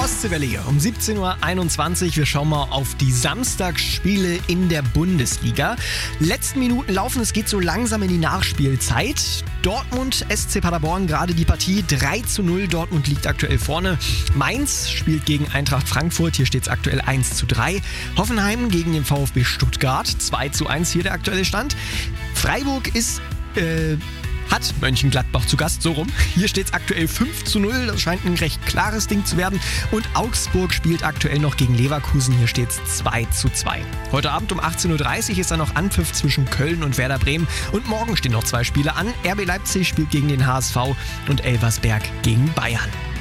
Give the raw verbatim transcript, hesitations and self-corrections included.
Ostseewelle um siebzehn Uhr einundzwanzig. Wir schauen mal auf die Samstagsspiele in der Bundesliga. Letzten Minuten laufen, es geht so langsam in die Nachspielzeit. Dortmund, S C Paderborn, gerade die Partie drei zu null. Dortmund liegt aktuell vorne. Mainz spielt gegen Eintracht Frankfurt, hier steht es aktuell eins zu drei. Hoffenheim gegen den VfB Stuttgart, zwei zu eins hier der aktuelle Stand. Freiburg ist... Äh, hat Mönchengladbach zu Gast, so rum. Hier steht es aktuell fünf zu null, das scheint ein recht klares Ding zu werden. Und Augsburg spielt aktuell noch gegen Leverkusen, hier steht es zwei zu zwei. Heute Abend um achtzehn Uhr dreißig ist dann noch Anpfiff zwischen Köln und Werder Bremen. Und morgen stehen noch zwei Spiele an. R B Leipzig spielt gegen den H S V und Elversberg gegen Bayern.